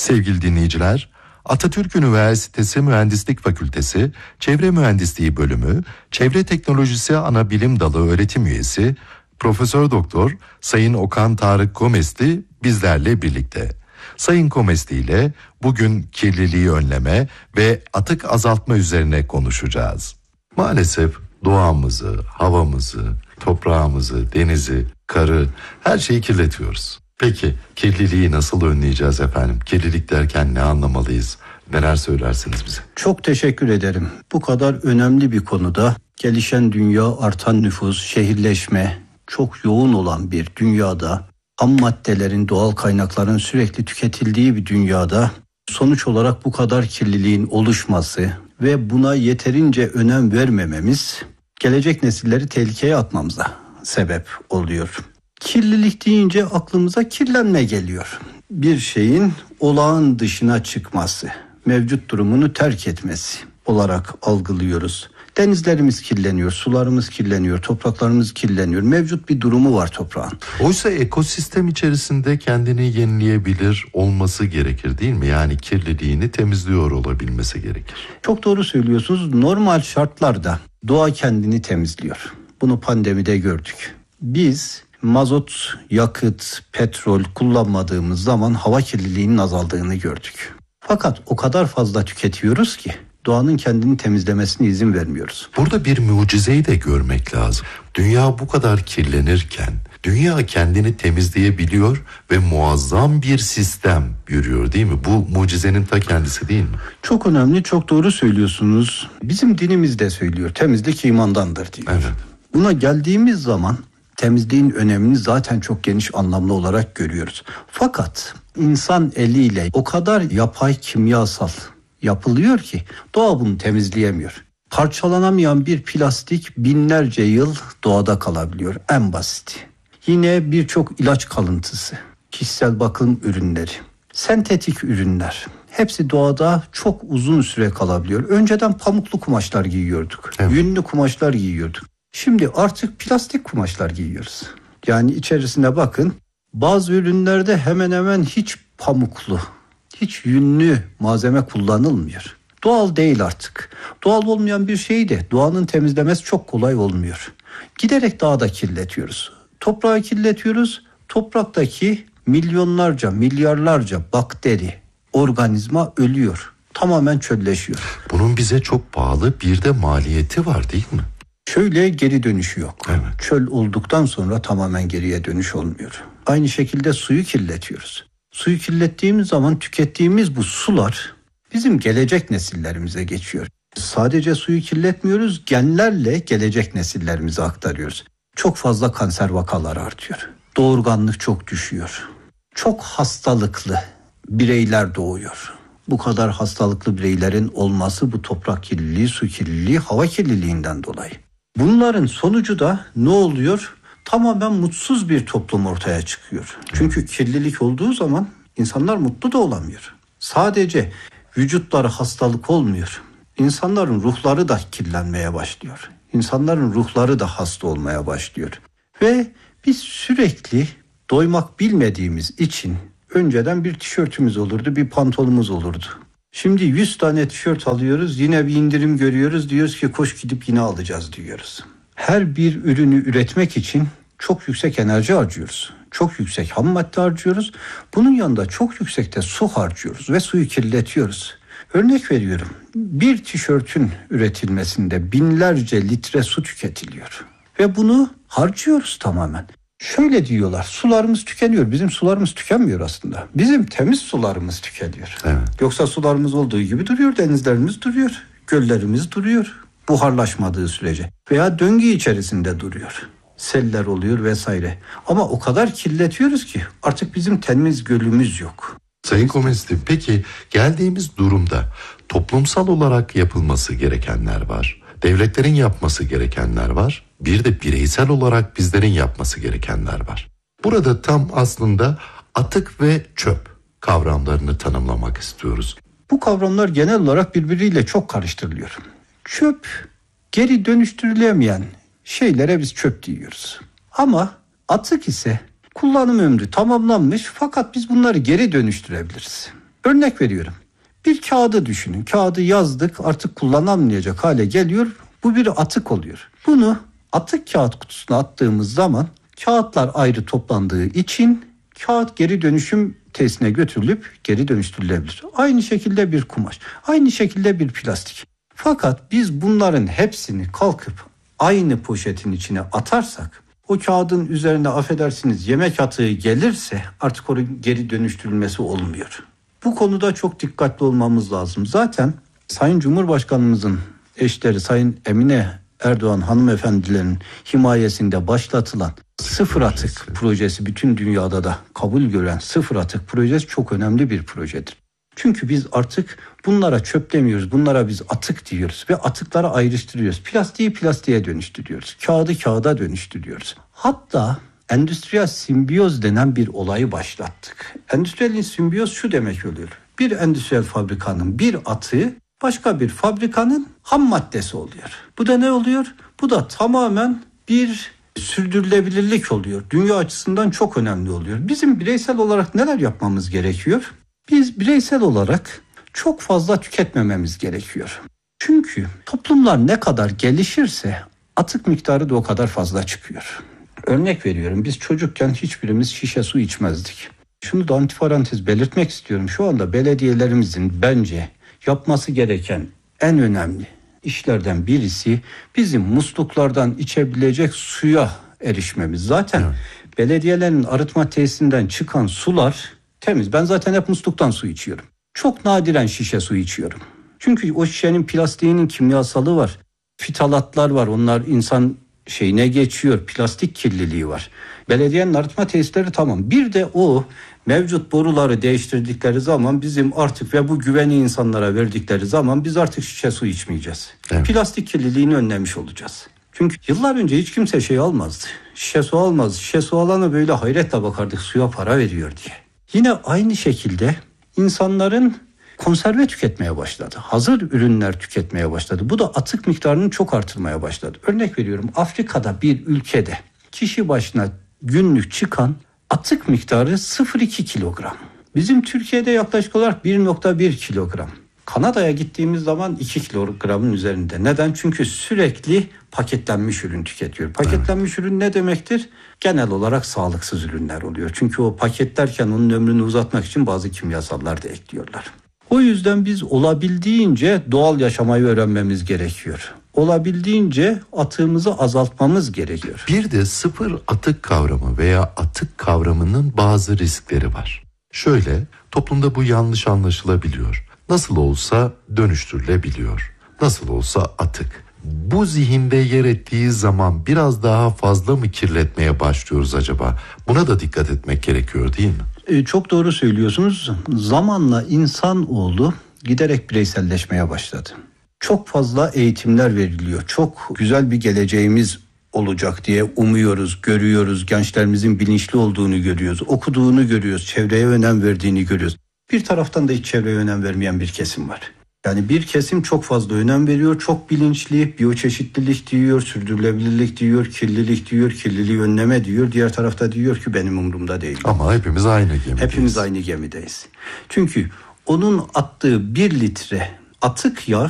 Sevgili dinleyiciler, Atatürk Üniversitesi Mühendislik Fakültesi Çevre Mühendisliği Bölümü Çevre Teknolojisi Anabilim Dalı öğretim üyesi Profesör Doktor Sayın Okan Tarık Komesti bizlerle birlikte. Sayın Komesti ile bugün kirliliği önleme ve atık azaltma üzerine konuşacağız. Maalesef doğamızı, havamızı, toprağımızı, denizi, karı, her şeyi kirletiyoruz. Peki kirliliği nasıl önleyeceğiz efendim? Kirlilik derken ne anlamalıyız? Neler söylersiniz bize? Çok teşekkür ederim. Bu kadar önemli bir konuda gelişen dünya, artan nüfus, şehirleşme çok yoğun olan bir dünyada, ham maddelerin, doğal kaynakların sürekli tüketildiği bir dünyada sonuç olarak bu kadar kirliliğin oluşması ve buna yeterince önem vermememiz gelecek nesilleri tehlikeye atmamıza sebep oluyor. Kirlilik deyince aklımıza kirlenme geliyor. Bir şeyin olağan dışına çıkması, mevcut durumunu terk etmesi olarak algılıyoruz. Denizlerimiz kirleniyor, sularımız kirleniyor, topraklarımız kirleniyor. Mevcut bir durumu var toprağın. Oysa ekosistem içerisinde kendini yenileyebilir olması gerekir değil mi? Yani kirliliğini temizliyor olabilmesi gerekir. Çok doğru söylüyorsunuz. Normal şartlarda doğa kendini temizliyor. Bunu pandemide gördük. Biz mazot, yakıt, petrol kullanmadığımız zaman hava kirliliğinin azaldığını gördük. Fakat o kadar fazla tüketiyoruz ki doğanın kendini temizlemesine izin vermiyoruz. Burada bir mucizeyi de görmek lazım. Dünya bu kadar kirlenirken dünya kendini temizleyebiliyor ve muazzam bir sistem yürüyor değil mi? Bu mucizenin ta kendisi değil mi? Çok önemli, çok doğru söylüyorsunuz. Bizim dinimiz de söylüyor, temizlik imandandır diyor. Evet. Buna geldiğimiz zaman temizliğin önemini zaten çok geniş anlamlı olarak görüyoruz. Fakat insan eliyle o kadar yapay kimyasal yapılıyor ki doğa bunu temizleyemiyor. Parçalanamayan bir plastik binlerce yıl doğada kalabiliyor en basiti. Yine birçok ilaç kalıntısı, kişisel bakım ürünleri, sentetik ürünler hepsi doğada çok uzun süre kalabiliyor. Önceden pamuklu kumaşlar giyiyorduk, evet, yünlü kumaşlar giyiyorduk. Şimdi artık plastik kumaşlar giyiyoruz. Yani içerisine bakın, bazı ürünlerde hemen hemen hiç pamuklu, hiç yünlü malzeme kullanılmıyor. Doğal değil artık. Doğal olmayan bir şeyi de doğanın temizlemesi çok kolay olmuyor. Giderek daha da kirletiyoruz. Toprağı kirletiyoruz. Topraktaki milyonlarca, milyarlarca bakteri, organizma ölüyor. Tamamen çölleşiyor. Bunun bize çok pahalı bir de maliyeti var değil mi? Şöyle geri dönüşü yok. Evet. Çöl olduktan sonra tamamen geriye dönüş olmuyor. Aynı şekilde suyu kirletiyoruz. Suyu kirlettiğimiz zaman tükettiğimiz bu sular bizim gelecek nesillerimize geçiyor. Sadece suyu kirletmiyoruz, genlerle gelecek nesillerimize aktarıyoruz. Çok fazla kanser vakaları artıyor. Doğurganlık çok düşüyor. Çok hastalıklı bireyler doğuyor. Bu kadar hastalıklı bireylerin olması bu toprak kirliliği, su kirliliği, hava kirliliğinden dolayı. Bunların sonucu da ne oluyor? Tamamen mutsuz bir toplum ortaya çıkıyor. Çünkü kirlilik olduğu zaman insanlar mutlu da olamıyor. Sadece vücutları hastalık olmuyor. İnsanların ruhları da kirlenmeye başlıyor. İnsanların ruhları da hasta olmaya başlıyor. Ve biz sürekli doymak bilmediğimiz için önceden bir tişörtümüz olurdu, bir pantolonumuz olurdu. Şimdi 100 tane tişört alıyoruz, yine bir indirim görüyoruz, diyoruz ki koş gidip yine alacağız diyoruz. Her bir ürünü üretmek için çok yüksek enerji harcıyoruz. Çok yüksek ham madde harcıyoruz. Bunun yanında çok yüksekte su harcıyoruz ve suyu kirletiyoruz. Örnek veriyorum. Bir tişörtün üretilmesinde binlerce litre su tüketiliyor. Ve bunu harcıyoruz tamamen. Şöyle diyorlar, sularımız tükeniyor. Bizim sularımız tükenmiyor aslında. Bizim temiz sularımız tükeniyor. Evet. Yoksa sularımız olduğu gibi duruyor, denizlerimiz duruyor, göllerimiz duruyor. Buharlaşmadığı sürece veya döngü içerisinde duruyor. Seller oluyor vesaire. Ama o kadar kirletiyoruz ki artık bizim temiz gölümüz yok. Sayın Komesti, peki geldiğimiz durumda toplumsal olarak yapılması gerekenler var. Devletlerin yapması gerekenler var. Bir de bireysel olarak bizlerin yapması gerekenler var. Burada tam aslında atık ve çöp kavramlarını tanımlamak istiyoruz. Bu kavramlar genel olarak birbiriyle çok karıştırılıyor. Çöp, geri dönüştürülemeyen şeylere biz çöp diyoruz. Ama atık ise kullanım ömrü tamamlanmış fakat biz bunları geri dönüştürebiliriz. Örnek veriyorum. Bir kağıdı düşünün. Kağıdı yazdık, artık kullanılmayacak hale geliyor. Bu bir atık oluyor. Bunu atık kağıt kutusuna attığımız zaman kağıtlar ayrı toplandığı için kağıt geri dönüşüm tesisine götürülüp geri dönüştürülebilir. Aynı şekilde bir kumaş, aynı şekilde bir plastik. Fakat biz bunların hepsini kalkıp aynı poşetin içine atarsak, o kağıdın üzerine affedersiniz yemek atığı gelirse artık onun geri dönüştürülmesi olmuyor. Bu konuda çok dikkatli olmamız lazım. Zaten Sayın Cumhurbaşkanımızın eşleri Sayın Emine Erdoğan hanımefendilerin himayesinde başlatılan sıfır atık projesi, bütün dünyada da kabul gören sıfır atık projesi çok önemli bir projedir. Çünkü biz artık bunlara çöp demiyoruz, bunlara biz atık diyoruz ve atıkları ayrıştırıyoruz. Plastiği plastiğe dönüştürüyoruz, kağıdı kağıda dönüştürüyoruz. Hatta endüstriyel simbiyoz denen bir olayı başlattık. Endüstriyel simbiyoz şu demek oluyor: bir endüstriyel fabrikanın bir atığı başka bir fabrikanın ham maddesi oluyor. Bu da ne oluyor? Bu da tamamen bir sürdürülebilirlik oluyor. Dünya açısından çok önemli oluyor. Bizim bireysel olarak neler yapmamız gerekiyor? Biz bireysel olarak çok fazla tüketmememiz gerekiyor. Çünkü toplumlar ne kadar gelişirse atık miktarı da o kadar fazla çıkıyor. Örnek veriyorum, biz çocukken hiçbirimiz şişe su içmezdik. Şunu da antiparantez belirtmek istiyorum. Şu anda belediyelerimizin bence yapması gereken en önemli işlerden birisi bizim musluklardan içebilecek suya erişmemiz. Zaten belediyelerin arıtma tesisinden çıkan sular temiz. Ben zaten hep musluktan su içiyorum. Çok nadiren şişe su içiyorum. Çünkü o şişenin plastiğinin kimyasalı var. Fitalatlar var. Onlar insan şeyine geçiyor. Plastik kirliliği var. Belediyenin arıtma tesisleri tamam. Bir de o mevcut boruları değiştirdikleri zaman bizim artık ve bu güveni insanlara verdikleri zaman biz artık şişe su içmeyeceğiz. Evet. Plastik kirliliğini önlemiş olacağız. Çünkü yıllar önce hiç kimse şey almazdı. Şişe su almazdı. Şişe su alana böyle hayretle bakardık, suya para veriyor diye. Yine aynı şekilde insanların konserve tüketmeye başladı. Hazır ürünler tüketmeye başladı. Bu da atık miktarını çok artırmaya başladı. Örnek veriyorum, Afrika'da bir ülkede kişi başına günlük çıkan atık miktarı 0,2 kilogram. Bizim Türkiye'de yaklaşık olarak 1,1 kilogram. Kanada'ya gittiğimiz zaman 2 kilogramın üzerinde. Neden? Çünkü sürekli paketlenmiş ürün tüketiyor. Paketlenmiş ürün ne demektir? Genel olarak sağlıksız ürünler oluyor. Çünkü o paketlerken onun ömrünü uzatmak için bazı kimyasallar da ekliyorlar. O yüzden biz olabildiğince doğal yaşamayı öğrenmemiz gerekiyor. Olabildiğince atığımızı azaltmamız gerekiyor. Bir de sıfır atık kavramı veya atık kavramının bazı riskleri var. Şöyle, toplumda bu yanlış anlaşılabiliyor. Nasıl olsa dönüştürülebiliyor. Nasıl olsa atık. Bu zihinde yer ettiği zaman biraz daha fazla mı kirletmeye başlıyoruz acaba? Buna da dikkat etmek gerekiyor, değil mi? Çok doğru söylüyorsunuz. Zamanla insanoğlu giderek bireyselleşmeye başladı. Çok fazla eğitimler veriliyor. Çok güzel bir geleceğimiz olacak diye umuyoruz, görüyoruz. Gençlerimizin bilinçli olduğunu görüyoruz. Okuduğunu görüyoruz. Çevreye önem verdiğini görüyoruz. Bir taraftan da hiç çevreye önem vermeyen bir kesim var. Yani bir kesim çok fazla önem veriyor, çok bilinçli, biyoçeşitlilik diyor, sürdürülebilirlik diyor, kirlilik diyor, kirliliği önleme diyor. Diğer tarafta diyor ki benim umurumda değil. Ama hepimiz aynı gemideyiz. Hepimiz aynı gemideyiz. Çünkü onun attığı 1 litre atık yağ